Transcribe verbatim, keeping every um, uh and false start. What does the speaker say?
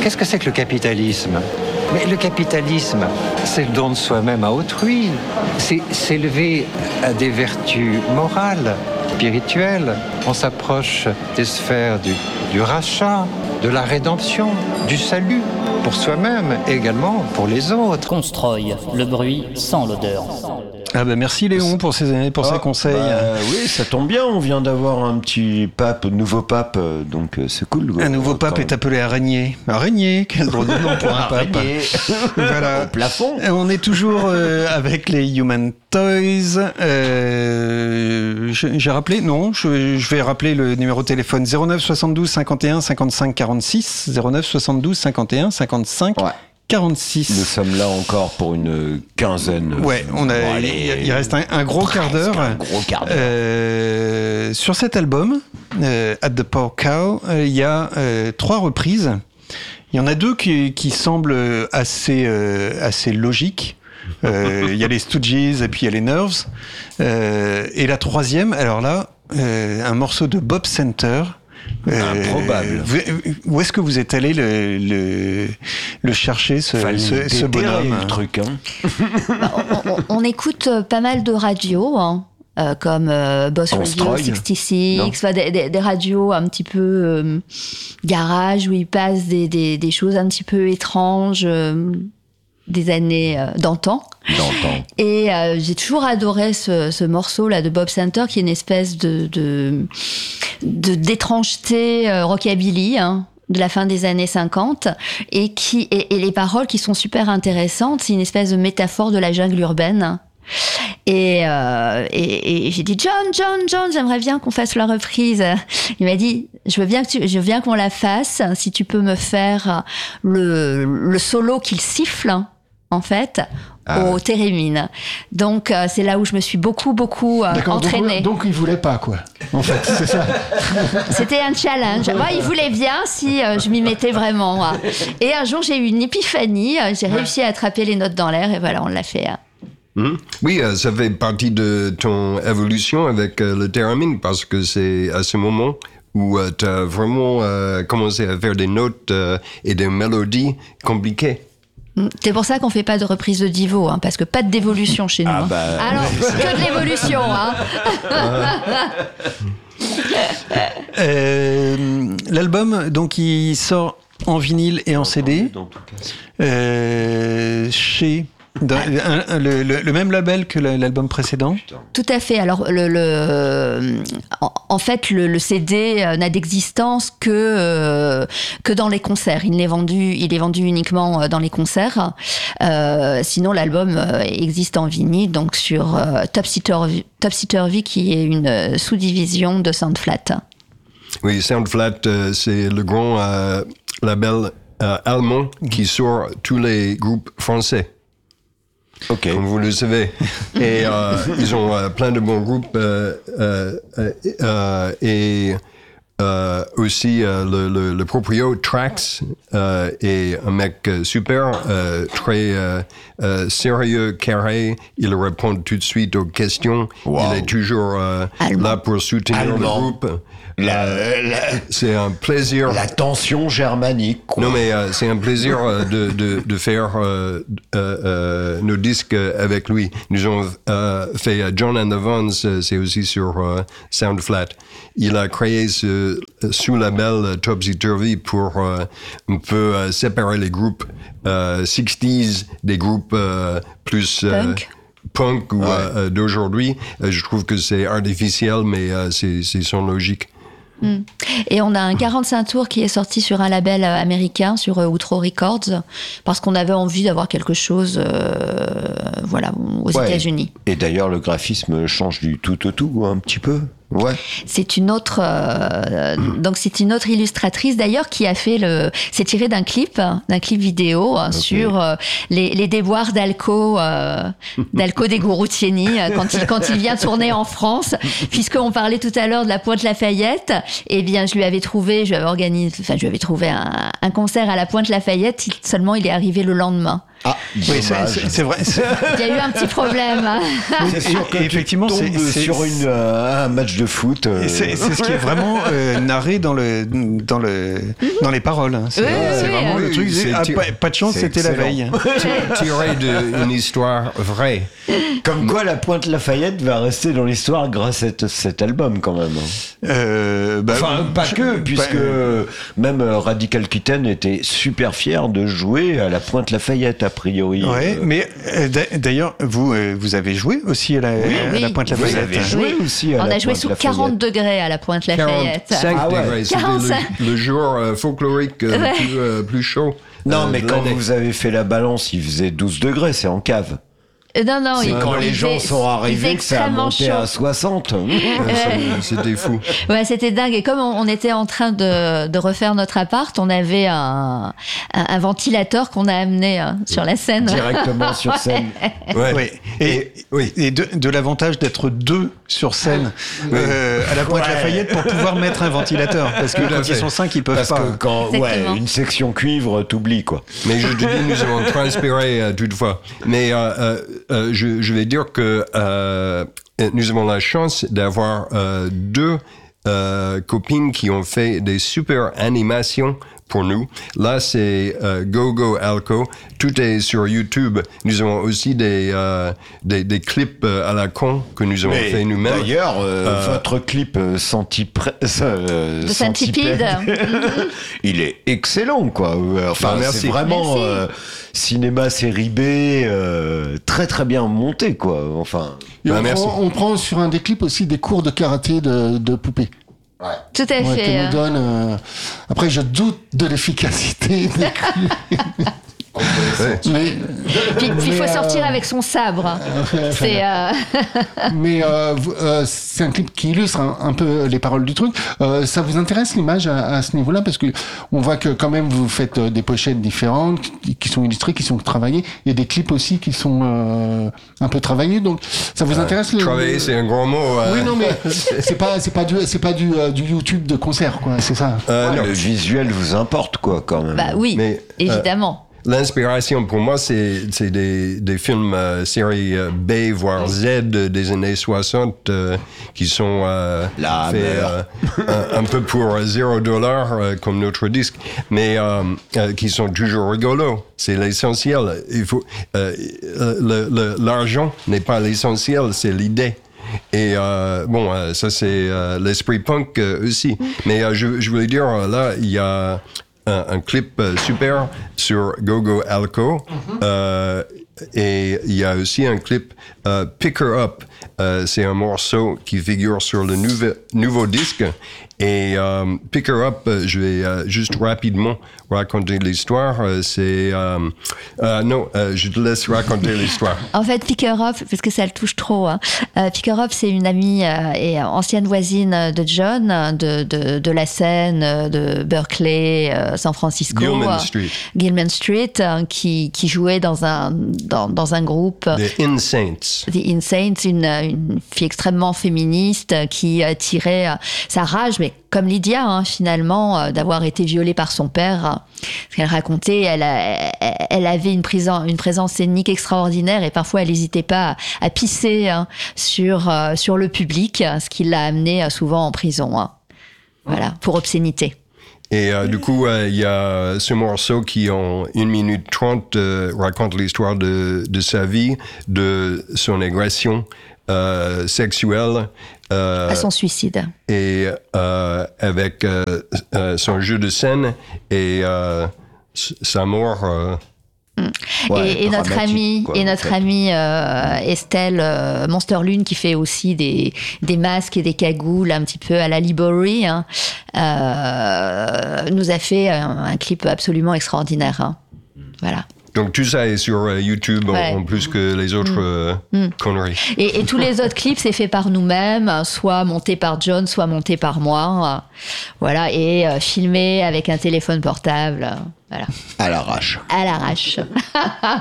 Qu'est-ce que c'est que le capitalisme ? Mais le capitalisme, c'est le don de soi-même à autrui. C'est s'élever à des vertus morales, spirituelles. On s'approche des sphères du, du rachat, de la rédemption, du salut, pour soi-même et également pour les autres. Constroy, le bruit sans l'odeur. Ah bah merci Léon pour ces, pour ah, ces conseils. Bah, oui, ça tombe bien, on vient d'avoir un petit pape, nouveau pape, donc c'est cool. Un nouveau pape quand... est appelé Araignée. Araignée, quel drôle de nom pour un pape. Voilà. Au plafond. On est toujours euh, avec les Human Toys. Euh, j'ai rappelé, non, je, je vais rappeler le numéro de téléphone zéro neuf soixante-douze cinquante et un cinquante-cinq quarante-six, zéro neuf soixante-douze cinquante et un cinquante-cinq ouais. quarante-six. Nous sommes là encore pour une quinzaine. Ouais, on a, bon, allez, il reste un, un gros quart d'heure. Un gros quart d'heure. Euh, sur cet album, euh, At the Poor Cow, il euh, y a euh, trois reprises. Il y en a deux qui, qui semblent assez, euh, assez logiques. Il euh, y a les Stooges et puis il y a les Nerves. Euh, et la troisième, alors là, euh, un morceau de Bob Center. Improbable. Euh, où est-ce que vous êtes allé le, le, le chercher, ce, ce, ce bonhomme le truc, hein. Bah, on, on, on écoute pas mal de radios, hein, euh, comme euh, Boss On Radio Stroy. soixante-six, enfin, des, des, des radios un petit peu euh, garage, où ils passent des, des, des choses un petit peu étranges, euh, des années euh, d'antan. D'antan. Et euh, j'ai toujours adoré ce, ce morceau-là de Bob Center, qui est une espèce de, de, de d'étrangeté euh, rockabilly, hein, de la fin des années cinquante, et, qui, et, et les paroles qui sont super intéressantes. C'est une espèce de métaphore de la jungle urbaine. Et, euh, et, et j'ai dit John, John, John, j'aimerais bien qu'on fasse la reprise. Il m'a dit je veux bien que tu, je veux bien qu'on la fasse, si tu peux me faire le, le solo qu'il siffle, en fait, ah. au thérémine. Donc euh, c'est là où je me suis beaucoup beaucoup euh, entraînée. Donc, donc il voulait pas, quoi. En fait, c'est ça. C'était un challenge. Moi, il voulait bien si euh, je m'y mettais vraiment. Hein. Et un jour, j'ai eu une épiphanie. Euh, j'ai réussi à attraper les notes dans l'air et voilà, on l'a fait. Hein. Mmh. Oui, euh, ça fait partie de ton évolution avec euh, le thérémine, parce que c'est à ce moment où euh, tu as vraiment euh, commencé à faire des notes euh, et des mélodies compliquées. C'est pour ça qu'on fait pas de reprise de Divo, hein, parce que pas de dévolution chez nous. Ah hein. bah, Alors, que de l'évolution. Hein. euh, l'album, donc, il sort en vinyle et en C D. Euh, chez... Dans, un, un, le, le, le même label que l'album précédent. Tout à fait. Alors, le, le, en, en fait, le, le C D n'a d'existence que, euh, que dans les concerts. Il est vendu, il est vendu uniquement dans les concerts. Euh, sinon, l'album existe en vinyle, donc sur euh, Topsy-Turvy, Topsy-Turvy, qui est une sous-division de Soundflat. Oui, Soundflat, euh, c'est le grand euh, label euh, allemand qui sort tous les groupes français. Ok. Comme vous le savez. Et euh, ils ont euh, plein de bons groupes euh, euh, euh, et euh, aussi euh, le, le, le proprio Trax euh, est un mec super, euh, très euh, euh, sérieux, carré. Il répond tout de suite aux questions. Wow. Il est toujours euh, là pour soutenir Allemand. Le groupe. La, la, c'est un plaisir. La tension germanique. Quoi. Non, mais euh, c'est un plaisir euh, de, de, de faire euh, euh, euh, nos disques avec lui. Nous avons euh, fait John and the Vons, c'est aussi sur euh, Soundflat. Il a créé ce sous-label Topsy-Turvy pour euh, un peu euh, séparer les groupes euh, soixante des groupes euh, plus... Euh, punk. punk ou, ouais. euh, d'aujourd'hui. Euh, je trouve que c'est artificiel, mais euh, c'est, c'est son logique. Mm. Et on a un quarante-cinq tours qui est sorti sur un label américain, sur Outro Records, parce qu'on avait envie d'avoir quelque chose euh, voilà, aux ouais. États-Unis. Et d'ailleurs, le graphisme change du tout au tout, un petit peu. Ouais. C'est une autre, euh, mmh. donc c'est une autre illustratrice d'ailleurs qui a fait le, c'est tiré d'un clip, d'un clip vidéo okay. sur euh, les, les déboires d'Alco, euh, d'Alco des Gouroutieni quand il quand il vient tourner en France, puisqu'on parlait tout à l'heure de la Pointe Lafayette. Eh bien, je lui avais trouvé, je lui avais organisé, enfin, je lui avais trouvé un, un concert à la Pointe Lafayette. Il, seulement, il est arrivé le lendemain. Ah, Oui, c'est, dommage. c'est- c'est vrai. c'est- Il y a eu un petit problème. hein. C'est sûr que et effectivement, tu tombes c'est- c'est- sur une, euh, un match de foot. euh, Et c'est, c'est ce qui est vraiment euh, narré dans, le, dans, le, dans les paroles. hein. C'est, Oui, oui, c'est oui, vraiment oui. le truc. C'est ah, ti- pas, pas de chance, c'est c'était la excellent. veille. Tiré d'une histoire vraie. Comme quoi, la Pointe Lafayette va rester dans l'histoire grâce à t- cet album, quand même. Euh, bah, Enfin, pas je- que, bah, puisque même euh, Radical Kitten était super fier de jouer à la Pointe Lafayette, a priori. Ouais, Euh, mais euh, d'a- d'ailleurs, vous, euh, vous avez joué aussi à la, à la Oui. Pointe Vous Lafayette. avez joué Oui. aussi à On la a joué Pointe sous Lafayette. quarante degrés à la Pointe Lafayette. quarante-cinq Ah ouais. degrés. C'était quarante-cinq. le, le jour euh, folklorique euh, Ouais. plus, euh, plus chaud. Non, euh, mais de quand l'année. vous avez fait la balance, il faisait douze degrés, c'est en cave. Euh, Non, non, C'est il- quand il les gens faisait- sont il arrivés faisait que ça a extrêmement monté chaud. à soixante. Ouais, c'est- C'était fou. Ouais, c'était dingue. Et comme on, on était en train de, de refaire notre appart, on avait un, un, un ventilateur qu'on a amené hein, sur la scène. Directement sur scène. Ouais. Oui. Et, Et- oui. et de, de l'avantage d'être deux sur scène euh, à la Pointe Ouais. Lafayette pour pouvoir mettre un ventilateur. Parce que Tout à quand ils fait. sont cinq, ils peuvent Parce pas. que quand, ouais, Exactement. une section cuivre, t'oublies, quoi. Mais je te dis, nous avons transpiré euh, toutefois. Mais euh, euh, euh, je, je vais dire que euh, nous avons la chance d'avoir euh, deux euh, copines qui ont fait des super animations pour nous. Là, c'est euh, Go Go Alco. Tout est sur YouTube. Nous avons aussi des, euh, des, des clips euh, à la con que nous avons Mais fait nous-mêmes. D'ailleurs, euh, Euh, votre clip euh, Centipre- euh, De Centipede. il est excellent, quoi. Euh, Enfin, Ah, merci. c'est vraiment Merci. euh, cinéma série B, euh, très très bien monté, quoi. Enfin, Et Bah, on, merci. prend, on prend sur un des clips aussi des cours de karaté de, de poupées. Tout à Ouais, fait. qu'elle nous donne. euh, Après, je doute de l'efficacité des clips. Ouais. mais Puis puis il faut Mais, sortir euh, avec son sabre. C'est euh, mais euh, vous- euh, c'est un clip qui illustre un, un peu les paroles du truc. Euh, ça vous intéresse l'image à, à ce niveau-là, parce que on voit que quand même vous faites euh, des pochettes différentes qui, qui sont illustrées, qui sont travaillées. Il y a des clips aussi qui sont euh, un peu travaillés. Donc ça vous intéresse le- Travailler, le- c'est un grand mot. euh. Oui, non, mais c'est pas c'est pas du c'est pas du, euh, du YouTube de concert, quoi. C'est ça. Euh, non. le visuel vous importe, quoi, quand même. bah oui, Mais, euh, évidemment. L'inspiration pour moi, c'est, c'est des, des films euh, série euh, B, voire Z euh, des années soixante euh, qui sont euh, La faits Hammer. euh, un, un peu pour euh, zéro dollar euh, comme notre disque, mais euh, euh, qui sont toujours rigolos. C'est l'essentiel. Il faut, euh, le, le, l'argent n'est pas l'essentiel, c'est l'idée. Et euh, bon, euh, ça c'est euh, l'esprit punk euh, aussi. Mais euh, je, je voulais dire, euh, là, il y a un, un clip euh, super sur Go Go Alco. euh, et il y a aussi un clip euh, Pick Her Up. Euh, c'est un morceau qui figure sur le nouveau, nouveau disque. Et euh, Pick Her Up, euh, je vais euh, juste rapidement raconter l'histoire. Euh, c'est... Euh, euh, non, euh, je te laisse raconter l'histoire. En fait, Pick Her Up, parce que ça le touche trop, hein. euh, Pick Her Up, c'est une amie euh, et ancienne voisine de John, de, de, de la scène euh, de Berkeley, euh, San Francisco. Gilman euh, Street. Gilman Street, euh, qui, qui jouait dans un, dans, dans un groupe. The Insaints. The Insane, une, une fille extrêmement féministe euh, qui euh, tirait euh, sa rage, mais comme Lydia, hein, finalement, euh, d'avoir été violée par son père. Euh, ce qu'elle racontait, elle, a- elle avait une, présence, une présence scénique extraordinaire et parfois elle n'hésitait pas à, à pisser hein, sur, euh, sur le public, ce qui l'a amenée euh, souvent en prison. Hein. Voilà, pour obscénité. Et euh, du coup, euh, il y a ce morceau qui, en une minute trente, euh, raconte l'histoire de, de sa vie, de son agression euh, sexuelle. Euh, À son suicide. et euh, avec euh, euh, son jeu de scène et euh, s- sa mort. euh, Ouais, et, et notre dramatique, amie, quoi, et en notre fait. amie euh, Estelle euh, Monster Lune qui fait aussi des, des masques et des cagoules un petit peu à la Libory, hein, euh, nous a fait un, un clip absolument extraordinaire. Hein. Voilà. Donc tout ça est sur euh, YouTube en- Ouais. en, plus que les autres euh, conneries. Et, et tous les autres clips, c'est fait par nous-mêmes, soit monté par John, soit monté par moi. Voilà, et euh, filmé avec un téléphone portable. Voilà, À l'arrache. à l'arrache.